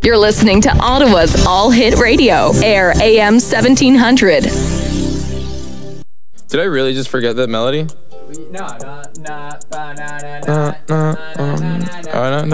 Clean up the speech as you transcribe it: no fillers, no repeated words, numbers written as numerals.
You're listening to Ottawa's All Hit Radio, Air AM 1700. Did I really just forget that melody? No,